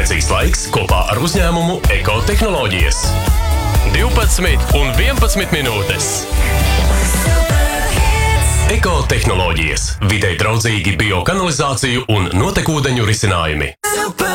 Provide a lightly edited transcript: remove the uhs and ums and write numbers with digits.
Vajadzīgs laiks kopā ar uzņēmumu Ekotehnoloģijas. 12 un 11 minūtes. Ekotehnoloģijas. Videi draudzīgi biokanalizāciju un notekūdeņu risinājumi.